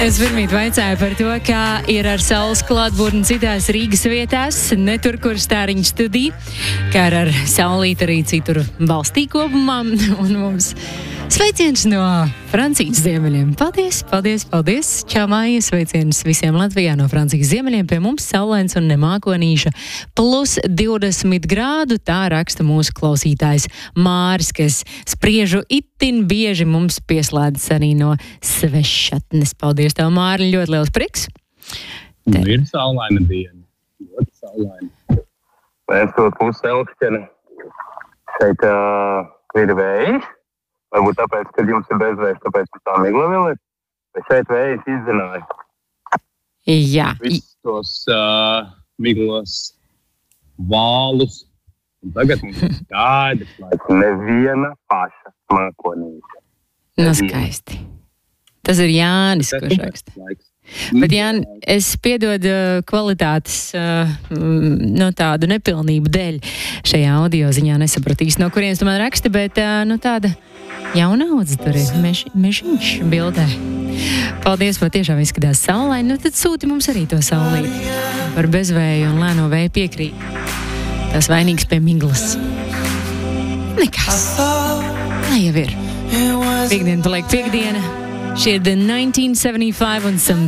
Es pirmīt vaicāju par to, kā ir ar saules klātbūtni citās Rīgas vietās, ne tur, kur Stāriņš studija, kā ar saulīti arī citur valstī kopumā, un mums sveiciens no Francijas ziemeļiem. Paldies, paldies, paldies! Čau, Māja! Sveiciens visiem Latvijā no Francijas ziemeļiem. Pie mums saulains un nemākonīša plus 20 grādu. Tā raksta mūsu klausītājs Māris, kas spriežu itin bieži mums pieslēdzas arī no Svešatnes. Paldies tev, Māri! Ļoti liels prieks! Ir saulaina diena. Ļoti saulaina. Mēs to pusi Elkšķene. Šeit ir vējš. Varbūt tāpēc, ka jums ir bezvējš, tāpēc tā migla vēl ir. Bet šeit vējš izzināja. Jā. Visus tos miglos vālus. Un tagad mums ir skaidrs, lai Neviena paša mākonīša. Nu, skaisti. Tas ir Jānis, kurš raksta. Bet, Jāni, es piedodu kvalitātes tādu nepilnību dēļ šajā audio ziņā nesapratīs, no kurienes tu man raksti, bet tāda jauna audze tur ir, mežiņš bildē. Paldies, patiešām izskatās saulaini, tad sūti mums arī to saulīti. Par bezvēju un lēno vēju piekrīt. Tas vainīgs pie miglas. Nekas. Tā jau ir. Piektdiena paliek piektdiena. Šī ir The 1975 un Some